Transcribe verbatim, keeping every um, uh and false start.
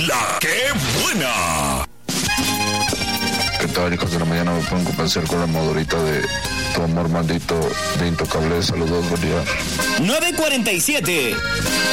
La que buena. ¿Qué tal, hijos de la mañana? Me pueden compensar con la modorita de Tu amor maldito de Intocable. Saludos, buen día. nueve cuarenta y siete.